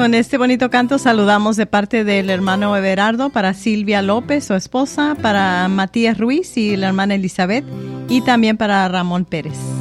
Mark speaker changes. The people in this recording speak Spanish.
Speaker 1: Con este bonito canto saludamos de parte del hermano Everardo para Silvia López, su esposa, para Matías Ruiz y la hermana Elizabeth, y también para Ramón Pérez.